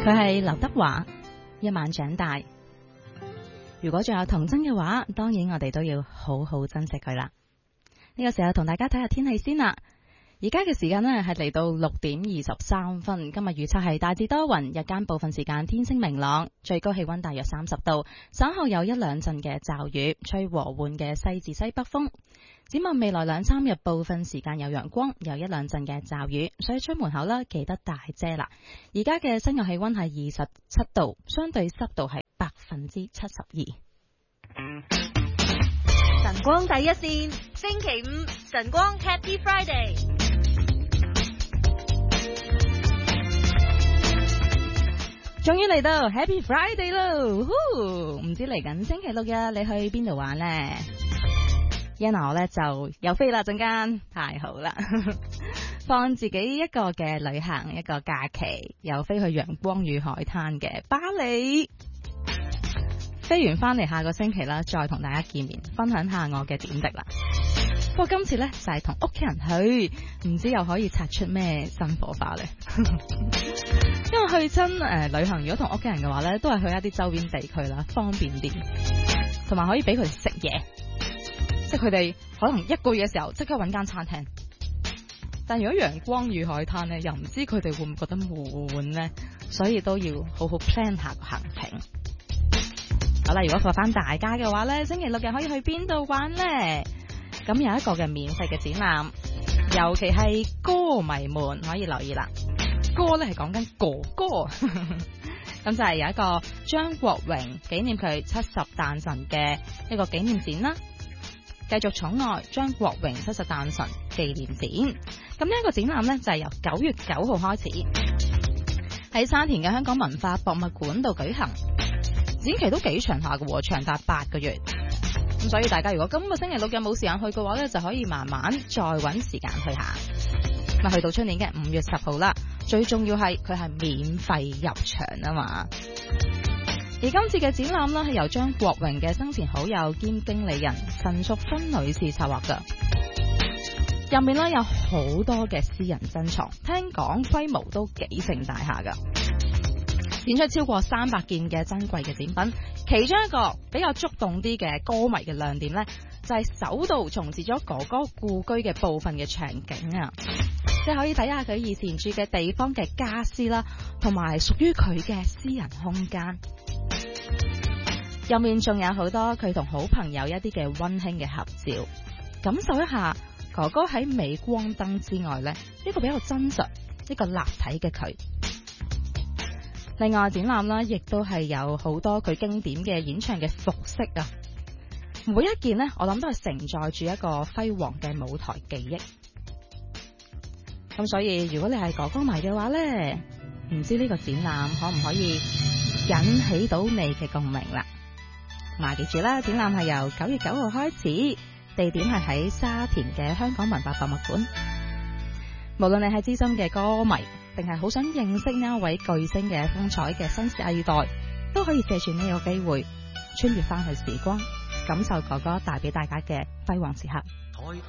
佢係劉德華，一晚長大。如果仲有童真嘅話，當然我哋都要好好珍惜佢啦。呢個時候同大家睇下天氣先啦。而家嘅時間呢係嚟到6:23。今日預測係大致多雲，日間部分時間天色明朗，最高氣溫大約30度，稍後有一兩陣嘅驟雨，吹和緩嘅西至西北風。展望未來2-3日，部分時間有陽光，有一兩陣嘅驟雨，所以出門口啦記得帶遮啦。而家嘅室外氣溫係27度，相對濕度係72%。 晨光第一線，星期五晨光 Happy Friday。 終於嚟到 Happy Friday 咯！唔知嚟緊星期六日你去邊度玩呢？因為我呢就有飛啦，陣間太好啦，放自己一個嘅旅行，一個假期，又飛去陽光與海灘嘅巴黎。飛完翻嚟下個星期啦，再同大家見面，分享下我嘅點滴啦。不過今次呢就係同屋企人去，唔知又可以擦出咩新火花呢？因為去親旅行，如果同屋企人嘅話呢，都係去一啲周邊地區啦，方便啲，同埋可以俾佢哋食嘢。即係佢哋可能一個月嘅時候即刻揾間餐廳，但如果陽光與海灘呢，又唔知佢哋會唔會覺得悶呢，所以都要好好 plan 下個行程。好啦，如果課翻大家嘅話呢，星期六日可以去邊度玩呢？咁有一個嘅免費嘅展覽，尤其係歌迷們可以留意啦。歌呢係講緊哥哥，咁就係有一個張國榮紀念佢70誕辰嘅一個紀念展啦。繼續寵愛張國榮70誕辰紀念展。咁呢一個展覽呢，就係由9月9號開始喺沙田嘅香港文化博物館度舉行，展期都幾長下嘅，長達8個月。咁所以大家如果今個星期六日冇時間去嘅話呢，就可以慢慢再揾時間去下。咁去到出年嘅5月10號啦，最重要係佢係免費入場啊嘛。而今次嘅展覽呢，係由張國榮嘅生前好友兼經理人陳淑芬女士策劃㗎，入面呢有好多嘅私人珍藏，聽講規模都幾盛大下㗎，展出超過300件嘅珍貴嘅展品。其中一個比較觸動啲嘅歌迷嘅亮點呢，就係首度重置咗哥哥故居嘅部分嘅場景啊，即係可以睇下佢以前住嘅地方嘅家私啦，同埋屬於佢嘅私人空間。入面仲有好多佢同好朋友一啲嘅溫馨嘅合照，感受一下哥哥喺鎂光燈之外呢，一個比較真實、一個立體嘅佢。另外展覽啦，亦都係有好多佢經典嘅演唱嘅服飾啊，每一件呢，我諗都係承載住一個輝煌嘅舞台記憶。咁所以如果你係哥哥迷嘅話呢，唔知呢個展覽可唔可以引起到你嘅共鳴啦？記住啦，展覽係由9月9號開始，地點係喺沙田嘅香港文化博物館。無論你係資深嘅歌迷，定係好想認識呢一位巨星嘅風采嘅新世代，都可以借住呢個機會穿越翻去時光，感受哥哥帶俾大家嘅輝煌時刻。